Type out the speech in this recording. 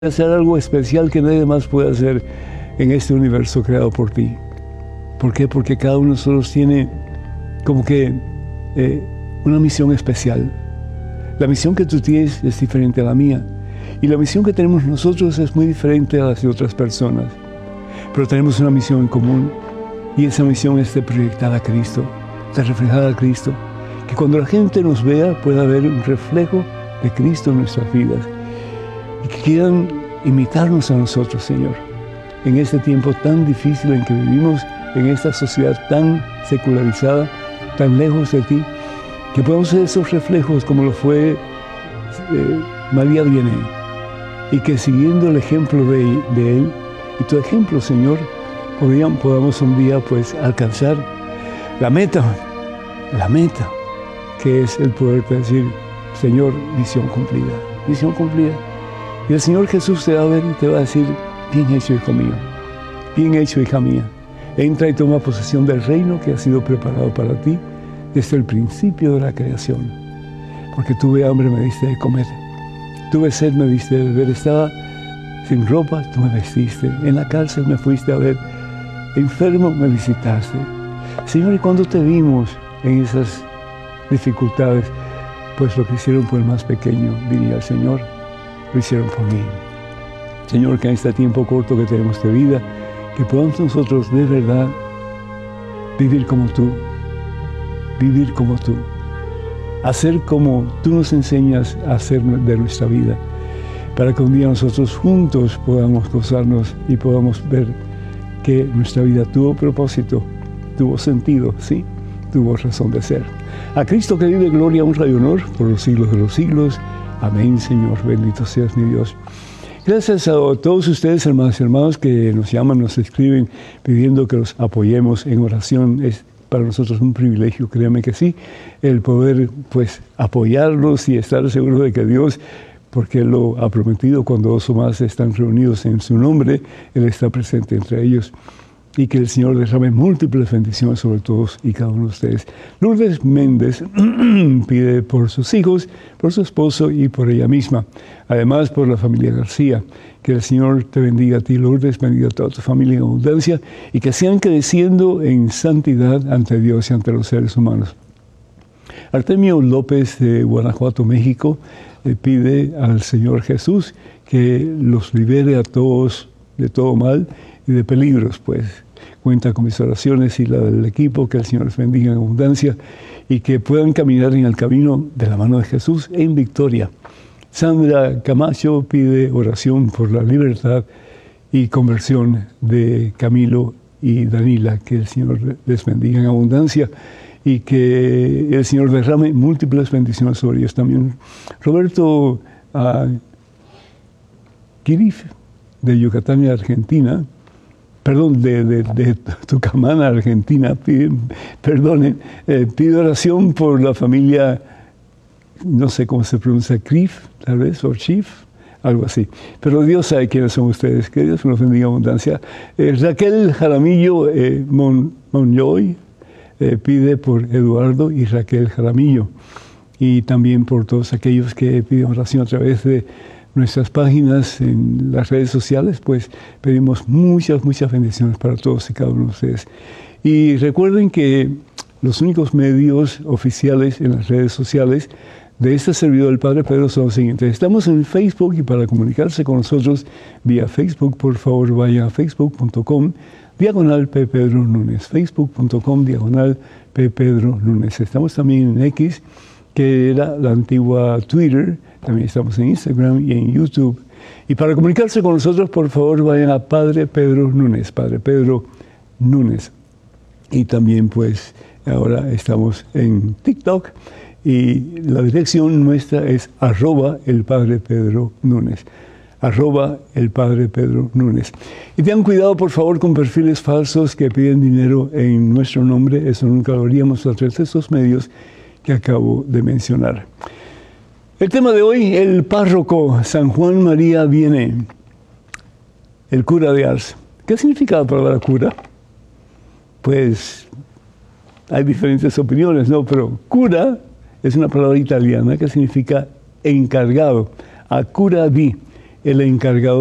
hacer algo especial que nadie más puede hacer en este universo creado por ti. ¿Por qué? Porque cada uno de nosotros tiene como que una misión especial. La misión que tú tienes es diferente a la mía. Y la misión que tenemos nosotros es muy diferente a las de otras personas. Pero tenemos una misión en común. Y esa misión es de proyectar a Cristo, de reflejar a Cristo. Que cuando la gente nos vea pueda ver un reflejo de Cristo en nuestras vidas. Y que quieran imitarnos a nosotros, Señor. En este tiempo tan difícil en que vivimos, en esta sociedad tan secularizada, tan lejos de ti, que podamos ser esos reflejos como lo fue María Vianney, y que siguiendo el ejemplo de él y tu ejemplo, Señor, podamos un día pues alcanzar la meta, que es el poder decir, Señor, misión cumplida, misión cumplida. Y el Señor Jesús te va a ver y te va a decir, bien hecho, hijo mío, bien hecho, hija mía. Entra y toma posesión del reino que ha sido preparado para ti desde el principio de la creación. Porque tuve hambre, me diste de comer. Tuve sed, me diste de beber. Estaba sin ropa, tú me vestiste. En la cárcel me fuiste a ver. Enfermo, me visitaste. Señor, y cuando te vimos en esas dificultades, pues lo que hicieron por el más pequeño, diría el Señor, lo hicieron por mí. Señor, que en este tiempo corto que tenemos de vida, que podamos nosotros de verdad vivir como tú, hacer como tú nos enseñas a hacer de nuestra vida, para que un día nosotros juntos podamos gozarnos y podamos ver que nuestra vida tuvo propósito, tuvo sentido, ¿sí? Tuvo razón de ser. A Cristo que vive, gloria, honra y honor por los siglos de los siglos. Amén, Señor. Bendito seas mi Dios. Gracias a todos ustedes, hermanos y hermanos, que nos llaman, nos escriben, pidiendo que los apoyemos en oración. Es para nosotros un privilegio, créanme que sí, el poder, pues, apoyarlos y estar seguro de que Dios, porque Él lo ha prometido, cuando dos o más están reunidos en su nombre, Él está presente entre ellos. Y que el Señor derrame múltiples bendiciones sobre todos y cada uno de ustedes. Lourdes Méndez pide por sus hijos, por su esposo y por ella misma. Además, por la familia García. Que el Señor te bendiga a ti, Lourdes, bendiga a toda tu familia en abundancia y que sigan creciendo en santidad ante Dios y ante los seres humanos. Artemio López de Guanajuato, México, pide al Señor Jesús que los libere a todos de todo mal y de peligros, pues cuenta con mis oraciones y la del equipo, que el Señor les bendiga en abundancia y que puedan caminar en el camino de la mano de Jesús en victoria. Sandra Camacho pide oración por la libertad y conversión de Camilo y Danila, que el Señor les bendiga en abundancia y que el Señor derrame múltiples bendiciones sobre ellos también. Roberto Kirif, de Yucatán, Argentina, perdón, de Tucumán, Argentina, pide oración por la familia, no sé cómo se pronuncia, Crif, tal vez, o Chief, algo así. Pero Dios sabe quiénes son ustedes, que Dios nos bendiga en abundancia. Raquel Jaramillo Monjoy pide por Eduardo y Raquel Jaramillo, y también por todos aquellos que piden oración a través de nuestras páginas en las redes sociales, pues pedimos muchas bendiciones para todos y cada uno de ustedes. Y recuerden que los únicos medios oficiales en las redes sociales de este servidor del Padre Pedro son los siguientes. Estamos en Facebook y para comunicarse con nosotros vía Facebook, por favor vaya a facebook.com/P. Pedro Núñez, facebook.com/P. Pedro Núñez. Estamos también en X, que era la antigua Twitter. También estamos en Instagram y en YouTube. Y para comunicarse con nosotros, por favor, vayan a Padre Pedro Núñez, Padre Pedro Núñez. Y también, pues, ahora estamos en TikTok. Y la dirección nuestra es @elpadrepedronúñez. @elpadrepedronúñez. Y tengan cuidado, por favor, con perfiles falsos que piden dinero en nuestro nombre. Eso nunca lo haríamos a través de estos medios que acabo de mencionar. El tema de hoy, el párroco San Juan María Vianney, el cura de Ars. ¿Qué significa la palabra cura? Pues hay diferentes opiniones, ¿no? Pero cura es una palabra italiana que significa encargado, a cura di. el encargado